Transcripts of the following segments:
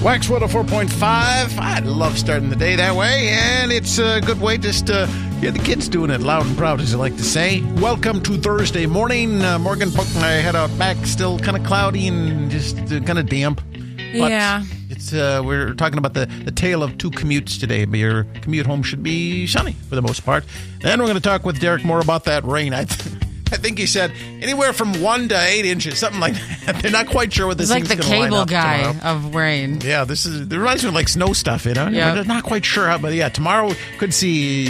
Wax 104.5. I love starting the day that way, and it's a good way just to hear the kids doing it loud and proud, as I like to say. Welcome to Thursday morning. Morgan poked my head out back, still kind of cloudy and just kind of damp. But yeah. It's we're talking about the tale of two commutes today. But your commute home should be sunny for the most part. Then we're going to talk with Derek more about that rain. I think he said anywhere from 1 to 8 inches, something like that. They're not quite sure what this thing's It's like going the to line cable up guy tomorrow. of rain. Yeah, it reminds me of like snow stuff, you know? Yep. We're not quite sure how, but yeah, tomorrow we're going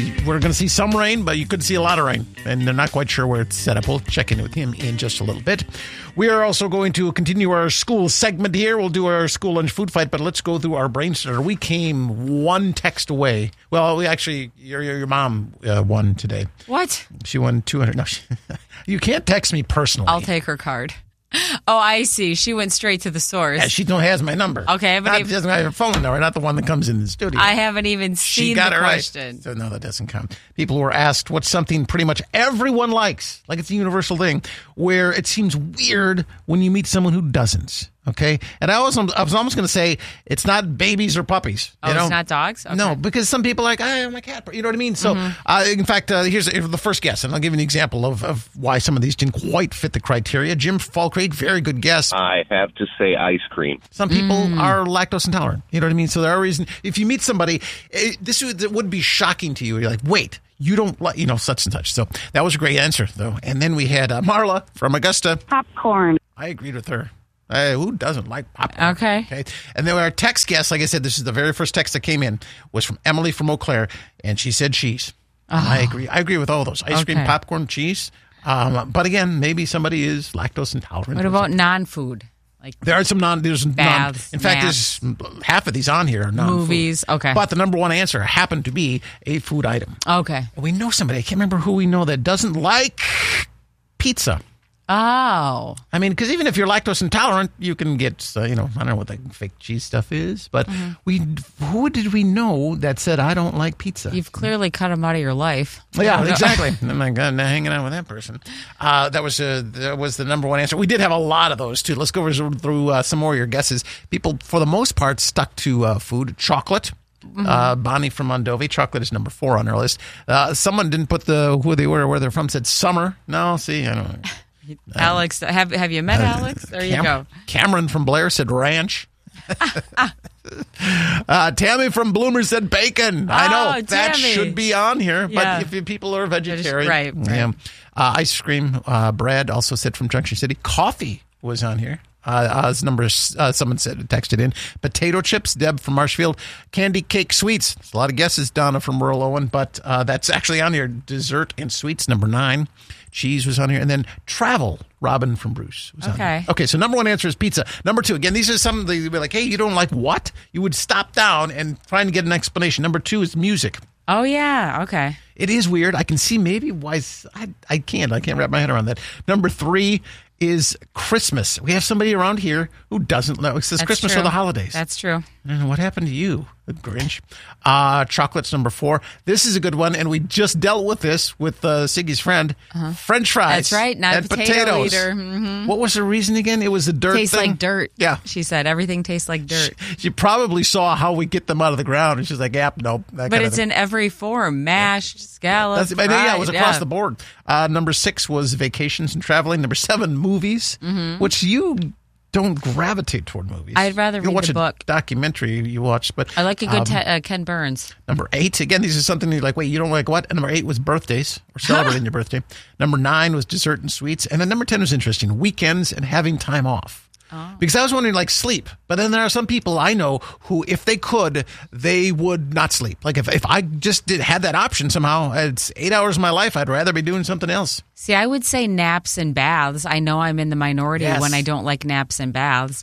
to see some rain, but you could see a lot of rain, and they're not quite sure where it's set up. We'll check in with him in just a little bit. We are also going to continue our school segment here. We'll do our school lunch food fight, but let's go through our brain starter. We came one text away. Well, we actually, your mom won today. What? She won 200. No, you can't text me personally. I'll take her card. Oh, I see. She went straight to the source. Yeah, she has my number. Okay, but she doesn't have her phone number, not the one that comes in the studio. I haven't even seen She got the it question. right. So no, that doesn't count. People were asked what's something pretty much everyone likes, like it's a universal thing, where it seems weird when you meet someone who doesn't. Okay, and I was almost going to say it's not babies or puppies. Oh, it's not dogs? Okay. No, because some people are like, I'm a cat. You know what I mean? So, in fact, here's the first guess, and I'll give you an example of why some of these didn't quite fit the criteria. Jim Falkreid, very good guess. I have to say ice cream. Some people are lactose intolerant. You know what I mean? So there are reasons. If you meet somebody, this would be shocking to you. You're like, wait, you don't like, such and such. So that was a great answer, though. And then we had Marla from Augusta. Popcorn. I agreed with her. Who doesn't like popcorn? Okay. And then our text guest, like I said, this is the very first text that came in, was from Emily from Eau Claire, and she said cheese. I agree. I agree with all those. Ice cream, popcorn, cheese. But again, maybe somebody is lactose intolerant. What about non-food? Like there are some baths, in fact, there's half of these on here are non-food. Movies, okay. But the number one answer happened to be a food item. Okay. We know somebody, I can't remember who we know, that doesn't like pizza. Oh. I mean, because even if you're lactose intolerant, you can get, I don't know what the fake cheese stuff is, but who did we know that said, I don't like pizza? You've clearly cut them out of your life. Yeah, exactly. Oh my God, now hanging out with that person. That was the number one answer. We did have a lot of those, too. Let's go through some more of your guesses. People, for the most part, stuck to food. Chocolate. Bonnie from Mondovi. Chocolate is number 4 on our list. Someone didn't put who they were or where they're from, said summer. No, see, I don't know. Alex, have you met Alex? There you go. Cameron from Blair said ranch. Tammy from Bloomer said bacon. I know that should be on here, but if people are vegetarian, right. Yeah. Ice cream. Brad also said from Junction City. Coffee was on here. Someone texted in. Potato chips, Deb from Marshfield. Candy cake sweets. There's a lot of guesses, Donna from Rural Owen, but that's actually on here. Dessert and sweets, number 9. Cheese was on here. And then travel, Robin from Bruce was on here. Okay, so number 1 answer is pizza. Number 2, again, these are some that you'd be like, hey, you don't like what? You would stop down and try and get an explanation. Number 2 is music. Oh, yeah. Okay. It is weird. I can see maybe why I can't wrap my head around that. Number 3 is Christmas. We have somebody around here who doesn't know. It says Christmas or the holidays. That's true. And what happened to you, Grinch? Chocolate's number 4. This is a good one, and we just dealt with this with Siggy's friend. French fries. That's right, not and a potato potatoes. eater. Mm-hmm. What was the reason again? It was the dirt Tastes thing? like dirt. Yeah. She said everything tastes like dirt. She probably saw how we get them out of the ground, and she's like, yep, nope. But it's in every form. Mashed, scalloped, fried. Yeah, it was across the board. Number 6 was vacations and traveling. Number 7, movies, which you don't gravitate toward movies. I'd rather read watch a book. Documentary you watch, but I like a good Ken Burns. Number 8, again, these are something you're like, wait, you don't like what? And number 8 was birthdays or celebrating your birthday. Number 9 was dessert and sweets, and then number 10 was interesting, weekends and having time off. Oh. Because I was wondering, like, sleep. But then there are some people I know who, if they could, they would not sleep. Like, if I just had that option somehow, it's 8 hours of my life, I'd rather be doing something else. See, I would say naps and baths. I know I'm in the minority when I don't like naps and baths.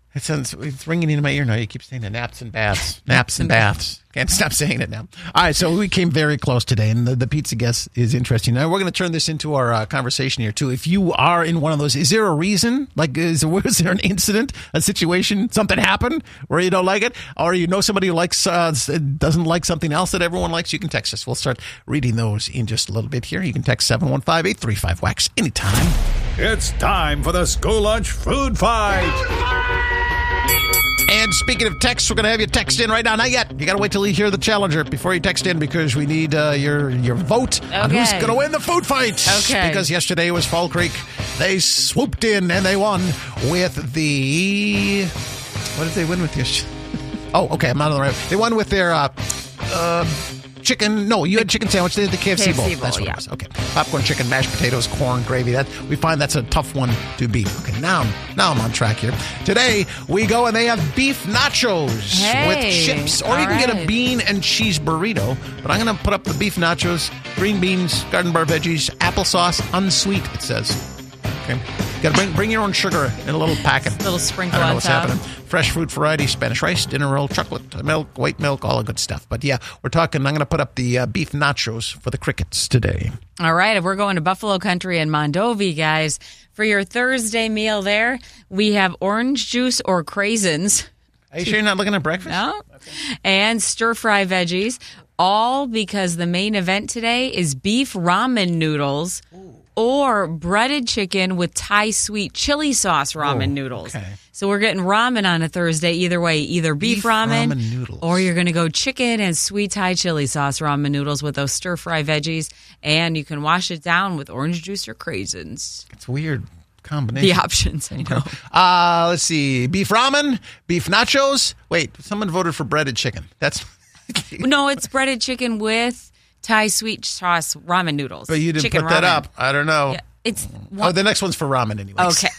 It's ringing into my ear now. You keep saying the naps and baths. Naps and baths. Can't stop saying it now. All right, so we came very close today, and the pizza guess is interesting. Now, we're going to turn this into our conversation here, too. If you are in one of those, is there a reason? Like, was there an incident, a situation, something happened where you don't like it? Or you know somebody who likes doesn't like something else that everyone likes? You can text us. We'll start reading those in just a little bit here. You can text 715-835-WAX anytime. It's time for the school lunch food fight. And And speaking of texts, we're going to have you text in right now. Not yet. You got to wait till you hear the challenger before you text in because we need your vote on who's going to win the food fight. Okay. Because yesterday was Fall Creek. They swooped in and they won with the... What did they win with this? Oh, okay. I'm out of the right. They won with their chicken. No, you had chicken sandwich. They had the KFC bowl. That's what it was. Okay. Popcorn, chicken, mashed potatoes, corn, gravy. We find that's a tough one to beat. Okay. Now I'm on track here. Today we go and they have beef nachos with chips, or you can get a bean and cheese burrito. But I'm going to put up the beef nachos, green beans, garden bar veggies, applesauce, unsweet. It says. Okay. Got to bring your own sugar in a little packet. A little sprinkle I don't know on what's top. happening. Fresh fruit variety, Spanish rice, dinner roll, chocolate, milk, white milk, all the good stuff. But yeah, we're talking, I'm going to put up the beef nachos for the Crickets today. All right, we're going to Buffalo Country and Mondovi, guys. For your Thursday meal there, we have orange juice or craisins. Are you sure you're not looking at breakfast? No. Okay. And stir-fry veggies, all because the main event today is beef ramen noodles. Ooh. Or breaded chicken with Thai sweet chili sauce ramen noodles. Okay. So we're getting ramen on a Thursday either way, either beef ramen noodles. Or you're going to go chicken and sweet Thai chili sauce ramen noodles with those stir-fry veggies. And you can wash it down with orange juice or craisins. It's weird combination. The options, I know. Let's see. Beef ramen, beef nachos. Wait, someone voted for breaded chicken. That's No, it's breaded chicken with Thai sweet sauce ramen noodles. But you didn't chicken put that ramen. up. I don't know. Yeah, it's the next one's for ramen anyway. Okay.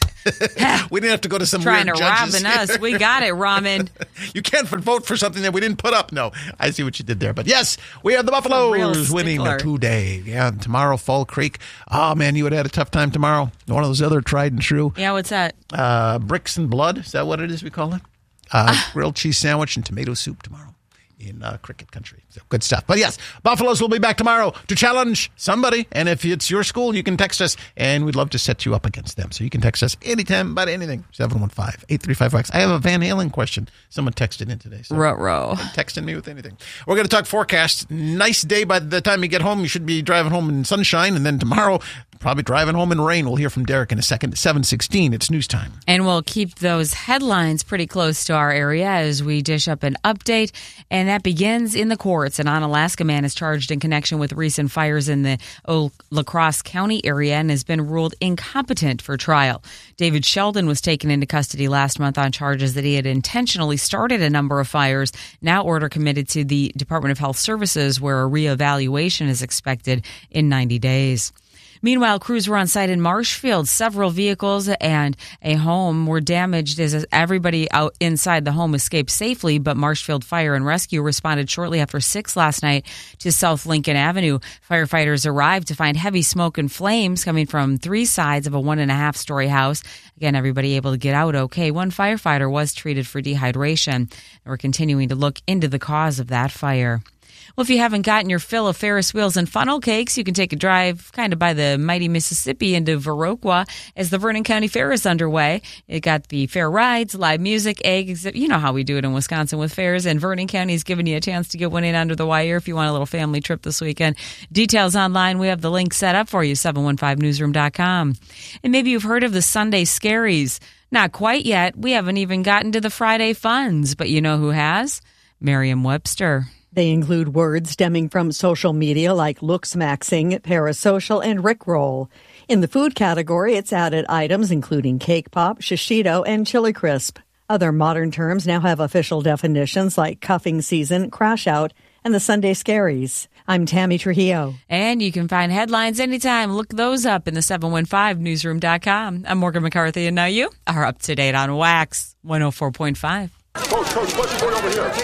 We didn't have to go to some trying weird to judges. rob us. We got it, ramen. You can't vote for something that we didn't put up. No, I see what you did there. But yes, we have the Buffaloes winning today. Yeah, tomorrow, Fall Creek. Oh, man, you would have had a tough time tomorrow. One of those other tried and true. Yeah, what's that? Bricks and blood. Is that what it is we call it? Grilled cheese sandwich and tomato soup tomorrow in Cricket Country. So good stuff. But yes, Buffaloes will be back tomorrow to challenge somebody. And if it's your school, you can text us, and we'd love to set you up against them. So you can text us anytime about anything. 715-835-WAX. I have a Van Halen question. Someone texted in today. So Ruh-roh. Texting me with anything. We're going to talk forecast. Nice day by the time you get home. You should be driving home in sunshine. And then tomorrow, probably driving home in rain. We'll hear from Derek in a second. 7:16. It's news time. And we'll keep those headlines pretty close to our area as we dish up an update. And that begins in the courts. An Onalaska man is charged in connection with recent fires in the La Crosse County area and has been ruled incompetent for trial. David Sheldon was taken into custody last month on charges that he had intentionally started a number of fires. Now order committed to the Department of Health Services, where a reevaluation is expected in 90 days. Meanwhile, crews were on site in Marshfield. Several vehicles and a home were damaged as everybody out inside the home escaped safely, but Marshfield Fire and Rescue responded shortly after 6 last night to South Lincoln Avenue. Firefighters arrived to find heavy smoke and flames coming from 3 sides of a 1.5-story house. Again, everybody able to get out okay. One firefighter was treated for dehydration. We're continuing to look into the cause of that fire. Well, if you haven't gotten your fill of Ferris wheels and funnel cakes, you can take a drive kind of by the mighty Mississippi into Viroqua as the Vernon County Fair is underway. It got the fair rides, live music, eggs. You know how we do it in Wisconsin with fairs, and Vernon County is giving you a chance to get one in under the wire if you want a little family trip this weekend. Details online. We have the link set up for you, 715newsroom.com. And maybe you've heard of the Sunday Scaries. Not quite yet. We haven't even gotten to the Friday Funs, but you know who has? Merriam-Webster. They include words stemming from social media like looksmaxing, parasocial, and rickroll. In the food category, it's added items including cake pop, shishito, and chili crisp. Other modern terms now have official definitions like cuffing season, crash out, and the Sunday Scaries. I'm Tammy Trujillo. And you can find headlines anytime. Look those up in the 715newsroom.com. I'm Morgan McCarthy, and now you are up to date on Wax 104.5. Coach, what's going over here?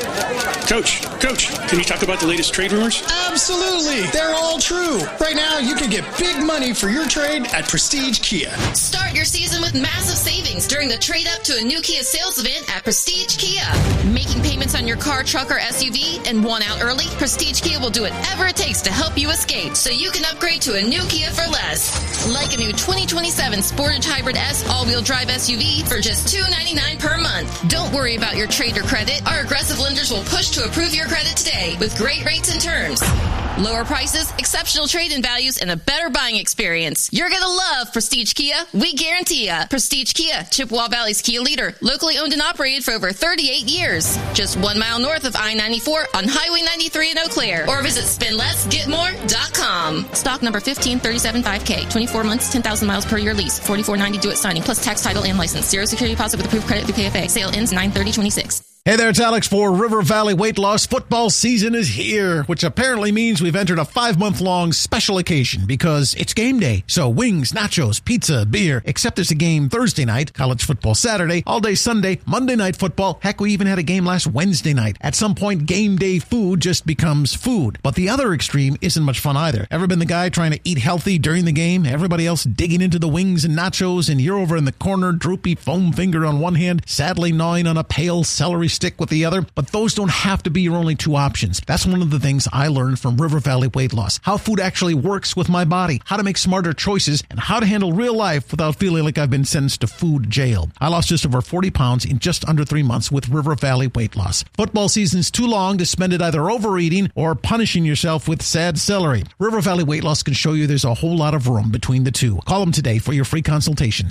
Coach, can you talk about the latest trade rumors? Absolutely. They're all true. Right now, you can get big money for your trade at Prestige Kia. Start your season with massive savings during the trade up to a new Kia sales event at Prestige Kia. Making payments on your car, truck, or SUV and want out early? Prestige Kia will do whatever it takes to help you escape so you can upgrade to a new Kia for less. Like a new 2027 Sportage Hybrid S all-wheel drive SUV for just $299 per month. Don't worry about your trade or credit. Our aggressive lenders will push to approve your credit today with great rates and terms. Lower prices, exceptional trade-in values, and a better buying experience. You're going to love Prestige Kia. We guarantee ya. Prestige Kia, Chippewa Valley's Kia leader. Locally owned and operated for over 38 years. Just 1 mile north of I-94 on Highway 93 in Eau Claire. Or visit spendlessgetmore.com. Stock number 15375K. 24 months, 10,000 miles per year lease. $44.90 due at signing, plus tax, title, and license. Zero security deposit with approved credit through PFA. Sale ends 9/30/26. Hey there, it's Alex for River Valley Weight Loss. Football season is here, which apparently means we've entered a 5-month-long special occasion because it's game day. So wings, nachos, pizza, beer, except there's a game Thursday night, college football Saturday, all day Sunday, Monday night football. Heck, we even had a game last Wednesday night. At some point, game day food just becomes food. But the other extreme isn't much fun either. Ever been the guy trying to eat healthy during the game? Everybody else digging into the wings and nachos, and you're over in the corner, droopy foam finger on one hand, sadly gnawing on a pale celery stick with the other. But those don't have to be your only two options. That's one of the things I learned from River Valley Weight Loss. How food actually works with my body, how to make smarter choices, and how to handle real life without feeling like I've been sentenced to food jail. I lost just over 40 pounds in just under 3 months with River Valley Weight Loss. Football season's too long to spend it either overeating or punishing yourself with sad celery. River Valley Weight Loss can show you there's a whole lot of room between the two. Call them today for your free consultation.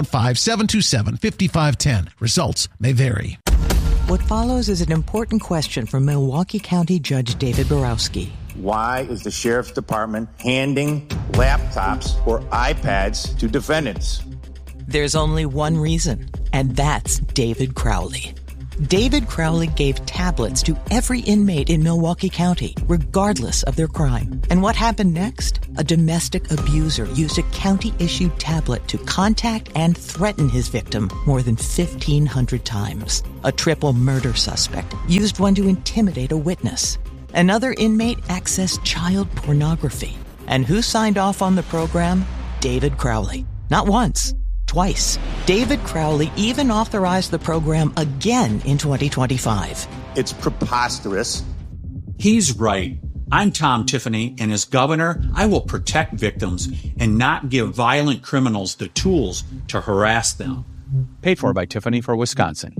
715-727-5510. Results may vary. What follows is an important question from Milwaukee County Judge David Borowski. Why is the Sheriff's Department handing laptops or iPads to defendants? There's only one reason, and that's David Crowley. David Crowley gave tablets to every inmate in Milwaukee County, regardless of their crime. And what happened next? A domestic abuser used a county-issued tablet to contact and threaten his victim more than 1,500 times. A triple murder suspect used one to intimidate a witness. Another inmate accessed child pornography. And who signed off on the program? David Crowley. Not once. Twice. David Crowley even authorized the program again in 2025. It's preposterous. He's right. I'm Tom Tiffany, and as governor, I will protect victims and not give violent criminals the tools to harass them. Paid for by Tiffany for Wisconsin.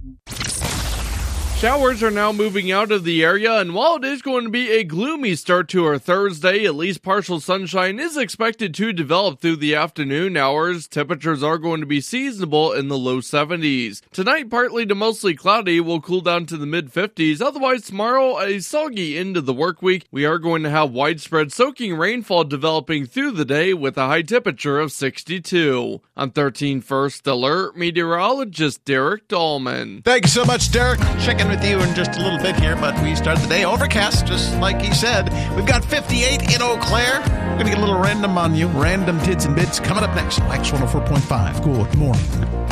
Showers are now moving out of the area, and while it is going to be a gloomy start to our Thursday, at least partial sunshine is expected to develop through the afternoon hours. Temperatures are going to be seasonable in the low 70s. Tonight, partly to mostly cloudy, will cool down to the mid-50s. Otherwise, tomorrow, a soggy end of the work week. We are going to have widespread soaking rainfall developing through the day with a high temperature of 62. I'm 13 First Alert meteorologist Derek Dahlman. Thank you so much, Derek. Checking with you in just a little bit here, but we start the day overcast, just like he said. We've got 58 in Eau Claire. We're going to get a little random on you. Random tids and bits coming up next. Wax 104.5. Good morning.